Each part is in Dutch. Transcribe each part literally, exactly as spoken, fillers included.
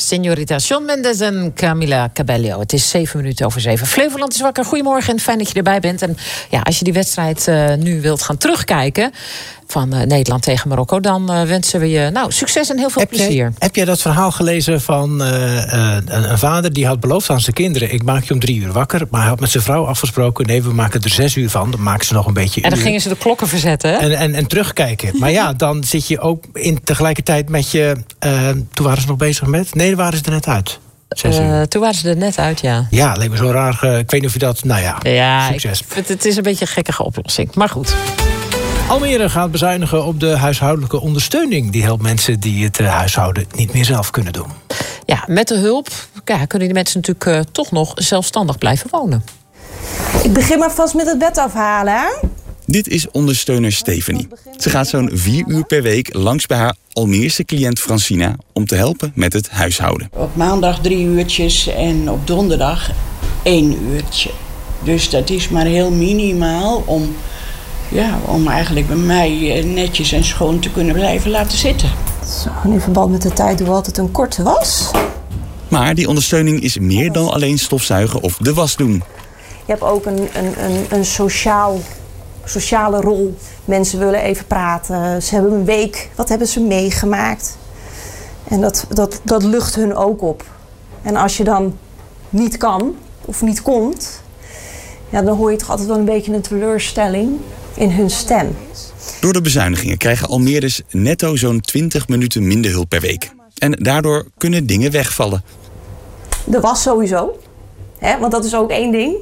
Señorita Shawn Mendes en Camila Cabello. Het is zeven minuten over zeven. Flevoland is wakker. Goedemorgen en fijn dat je erbij bent. En ja, als je die wedstrijd uh, nu wilt gaan terugkijken van uh, Nederland tegen Marokko, dan uh, wensen we je nou succes en heel veel heb plezier. Jij, heb jij dat verhaal gelezen van uh, uh, een, een vader die had beloofd aan zijn kinderen: ik maak je om drie uur wakker, maar hij had met zijn vrouw afgesproken: nee, we maken er zes uur van. Dan maken ze nog een beetje. En dan uur. gingen ze de klokken verzetten, hè? En, en, en terugkijken. Maar ja, dan zit je ook in tegelijkertijd met je. Uh, toen waren ze nog bezig met. Nee, dan waren ze er net uit. Uh, toen waren ze er net uit, ja. Ja, leek me zo raar. Uh, ik weet niet of je dat. Nou ja, ja succes. Ik, het, het is een beetje een gekkige oplossing. Maar goed. Almere gaat bezuinigen op de huishoudelijke ondersteuning. Die helpt mensen die het huishouden niet meer zelf kunnen doen. Ja, met de hulp ja, kunnen die mensen natuurlijk uh, toch nog zelfstandig blijven wonen. Ik begin maar vast met het bed afhalen, hè? Dit is ondersteuner Stephanie. Ze gaat zo'n vier uur per week langs bij haar Almeerse cliënt Francina om te helpen met het huishouden. Op maandag drie uurtjes en op donderdag één uurtje. Dus dat is maar heel minimaal om, ja, om eigenlijk bij mij netjes en schoon te kunnen blijven laten zitten. Zo, in verband met de tijd hoe altijd een korte was. Maar die ondersteuning is meer dan alleen stofzuigen of de was doen. Je hebt ook een, een, een, een sociaal, sociale rol. Mensen willen even praten. Ze hebben een week. Wat hebben ze meegemaakt? En dat, dat, dat lucht hun ook op. En als je dan niet kan of niet komt, ja, dan hoor je toch altijd wel een beetje een teleurstelling in hun stem. Door de bezuinigingen krijgen Almeerders netto zo'n twintig minuten minder hulp per week. En daardoor kunnen dingen wegvallen. De was sowieso. Hè, want dat is ook één ding.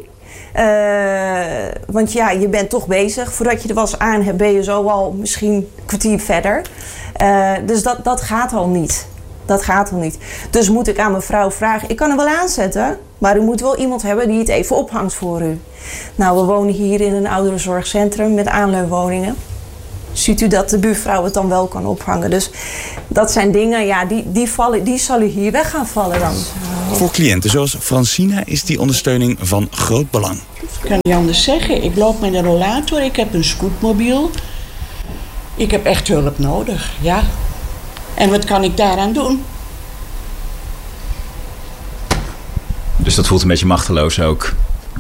Uh, want ja, je bent toch bezig. Voordat je de was aan hebt, ben je zo al misschien een kwartier verder. Uh, dus dat, dat gaat al niet. Dat gaat al niet. Dus moet ik aan mijn vrouw vragen: ik kan hem wel aanzetten, maar u moet wel iemand hebben die het even ophangt voor u. Nou, we wonen hier in een ouderenzorgcentrum met aanleunwoningen. Ziet u dat de buurvrouw het dan wel kan ophangen. Dus dat zijn dingen, ja, die, die, vallen, die zullen hier weg gaan vallen dan. Voor cliënten zoals Francina is die ondersteuning van groot belang. Ik kan niet anders zeggen. Ik loop met een rollator, ik heb een scootmobiel. Ik heb echt hulp nodig, ja. En wat kan ik daaraan doen? Dus dat voelt een beetje machteloos ook?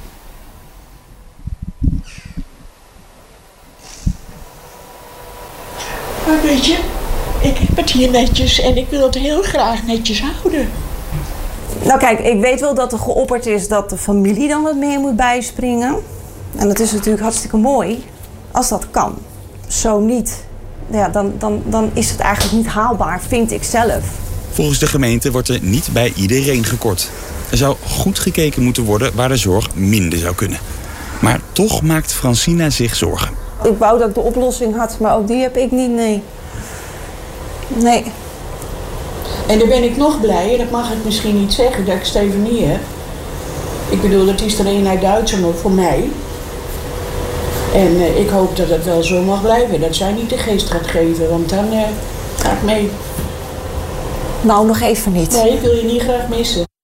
Maar weet je, ik heb het hier netjes en ik wil het heel graag netjes houden. Nou kijk, ik weet wel dat er geopperd is dat de familie dan wat meer moet bijspringen. En dat is natuurlijk hartstikke mooi als dat kan. Zo niet, ja, dan, dan, dan is het eigenlijk niet haalbaar, vind ik zelf. Volgens de gemeente wordt er niet bij iedereen gekort. Er zou goed gekeken moeten worden waar de zorg minder zou kunnen. Maar toch maakt Francina zich zorgen. Ik wou dat ik de oplossing had, maar ook die heb ik niet, nee. Nee. En dan ben ik nog blij, dat mag ik misschien niet zeggen, dat ik Stephanie heb. Ik bedoel, dat is er een uit Duitsland voor mij. En uh, ik hoop dat het wel zo mag blijven. Dat zij niet de geest gaat geven, want dan uh, ga ik mee. Nou, nog even niet. Nee, ik wil je niet graag missen.